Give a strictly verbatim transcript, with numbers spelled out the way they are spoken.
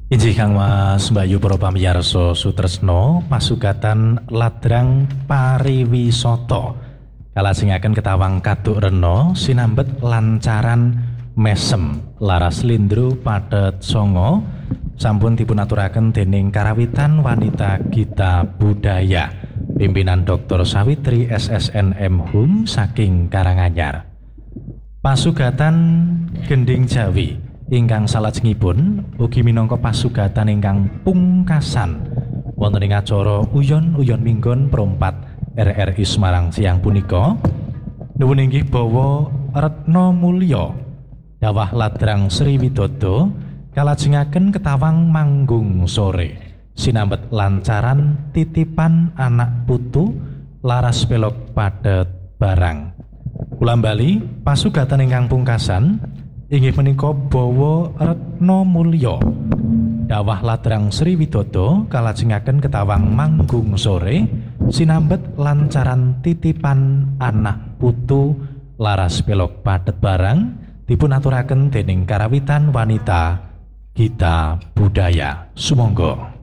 Injih kangmas Mbayu para pamirsa sutresna pasugatan Ladrang Pariwisata kalajengaken ketawang kaduk rena sinambet lancaran mesem laras lindro pathet sanga sampun dipunaturaken dening Karawitan Wanita Gita Budaya pimpinan Doktor Sawitri S S N M Hum saking Karanganyar. Pasugatan Gending Jawi ingkang salajengipun ugi minangka pasugatan ingkang pungkasan wonten ing acara uyon-uyon minggon perompat R R I Semarang siang punika nuwun inggih bawa Retno Mulya dawah Ladrang Sriwidodo kalajengaken ketawang manggung sore sinambet lancaran titipan anak putu laras pelok padhet barang. Kula bali pasugatan ingkang pungkasan inggih menika bawa Retno Mulya dawah Ladrang Sriwidodo kalajengaken ketawang manggung sore sinambet lancaran titipan anak putu laras pelok padhet barang dipunaturaken dening Karawitan Wanita Gita Budaya. Sumangga.